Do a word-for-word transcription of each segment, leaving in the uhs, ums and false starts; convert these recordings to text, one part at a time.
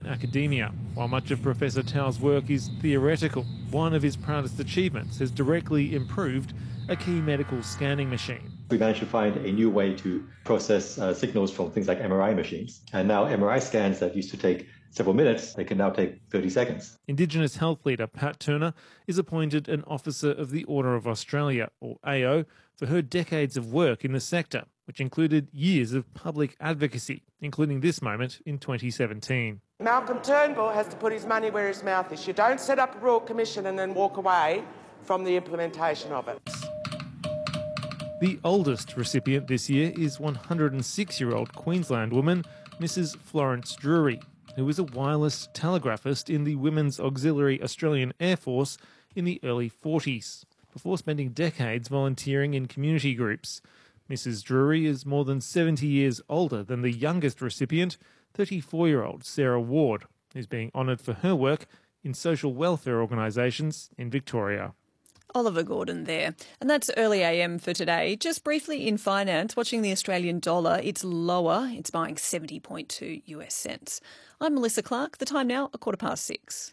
academia. While much of Professor Tao's work is theoretical, one of his proudest achievements has directly improved a key medical scanning machine. We managed to find a new way to process uh, signals from things like M R I machines. And now M R I scans that used to take several minutes, they can now take thirty seconds. Indigenous health leader Pat Turner is appointed an Officer of the Order of Australia, or A O, for her decades of work in the sector, which included years of public advocacy, including this moment in twenty seventeen. Malcolm Turnbull has to put his money where his mouth is. You don't set up a Royal Commission and then walk away from the implementation of it. The oldest recipient this year is one hundred six-year-old Queensland woman, Missus Florence Drury, who was a wireless telegraphist in the Women's Auxiliary Australian Air Force in the early forties, before spending decades volunteering in community groups. Missus Drury is more than seventy years older than the youngest recipient, thirty-four-year-old Sarah Ward, who's being honoured for her work in social welfare organisations in Victoria. Oliver Gordon there. And that's Early A M for today. Just briefly in finance, watching the Australian dollar, it's lower. It's buying seventy point two US cents. I'm Melissa Clark. The time now, a quarter past six.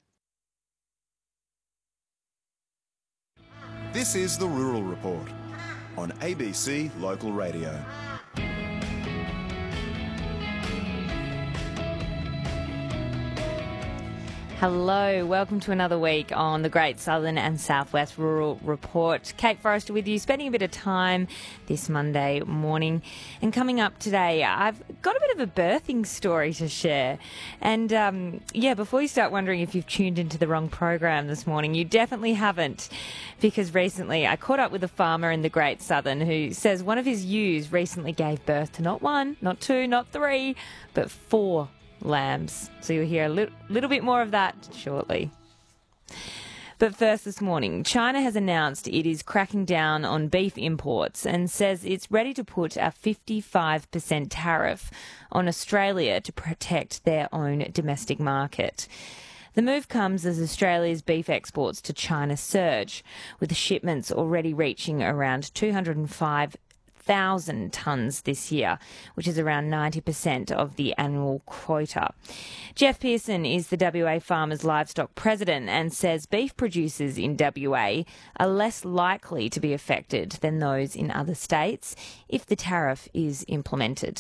This is the Rural Report on A B C Local Radio. Hello, welcome to another week on the Great Southern and Southwest Rural Report. Kate Forrester with you, spending a bit of time this Monday morning. And coming up today, I've got a bit of a birthing story to share. And um, yeah, before you start wondering if you've tuned into the wrong program this morning, you definitely haven't. Because recently I caught up with a farmer in the Great Southern who says one of his ewes recently gave birth to not one, not two, not three, but four lambs. So you'll hear a li- little bit more of that shortly. But first this morning, China has announced it is cracking down on beef imports and says it's ready to put a fifty-five percent tariff on Australia to protect their own domestic market. The move comes as Australia's beef exports to China surge, with shipments already reaching around two hundred five thousand tonnes this year, which is around ninety percent of the annual quota. Jeff Pearson is the W A Farmers Livestock President and says beef producers in W A are less likely to be affected than those in other states if the tariff is implemented.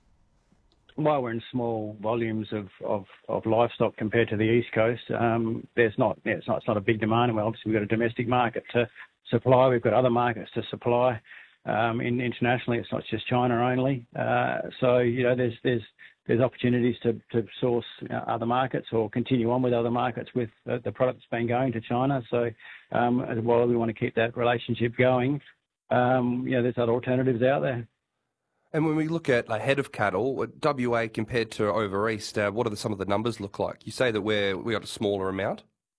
While we're in small volumes of, of, of livestock compared to the East Coast, um, there's not, yeah, it's not it's not a big demand, and obviously we've got a domestic market to supply. We've got other markets to supply. Um, in, internationally, it's not just China only. Uh, so, you know, there's there's there's opportunities to, to source you know, other markets or continue on with other markets with uh, the product that's been going to China. So, um, while we want to keep that relationship going, um, you know, there's other alternatives out there. And when we look at a head of cattle, W A compared to over East, uh, what are the, some of the numbers look like? You say that we're we got a smaller amount.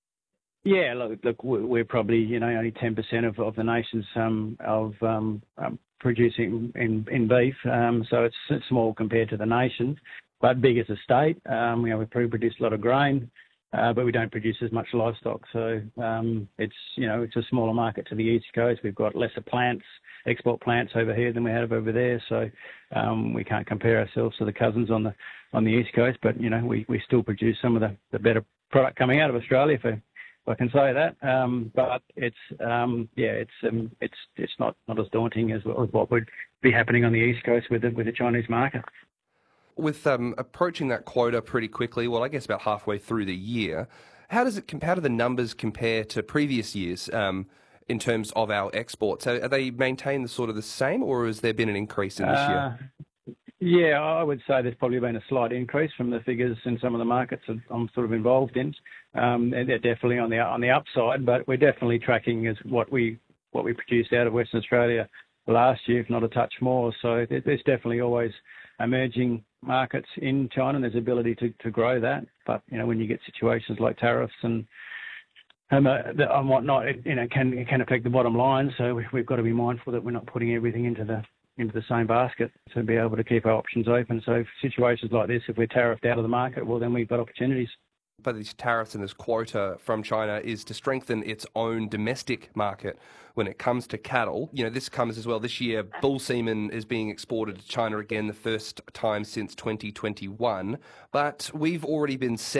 Yeah, look, look, we're probably, you know, only ten percent of, of the nation's um, of um, um, producing in, in beef, um, so it's small compared to the nation, but big as a state. Um, you know, we produce a lot of grain, uh, but we don't produce as much livestock, so um, it's, you know, it's a smaller market to the East Coast. We've got lesser plants, export plants over here than we have over there, so um, we can't compare ourselves to the cousins on the on the East Coast, but, you know, we, we still produce some of the, the better product coming out of Australia for I can say that, um, but it's um, yeah, it's um, it's it's not, not as daunting as, as what would be happening on the East Coast with the, with the Chinese market. With um, approaching that quota pretty quickly, well, I guess about halfway through the year, how does it how do the numbers compare to previous years um, in terms of our exports? Are, are they maintained the sort of the same, or has there been an increase in this uh, year? Yeah, I would say there's probably been a slight increase from the figures in some of the markets that I'm sort of involved in. Um, they're definitely on the on the upside, but we're definitely tracking as what we what we produced out of Western Australia last year, if not a touch more. So there's definitely always emerging markets in China, and there's ability to, to grow that. But you know, when you get situations like tariffs and and, uh, and whatnot, it, you know, can it can affect the bottom line. So we, we've got to be mindful that we're not putting everything into the into the same basket to be able to keep our options open. So situations like this, if we're tariffed out of the market, well, then we've got opportunities. But these tariffs and this quota from China is to strengthen its own domestic market when it comes to cattle. You know, this comes as well. This year, bull semen is being exported to China again, the first time since twenty twenty-one. But we've already been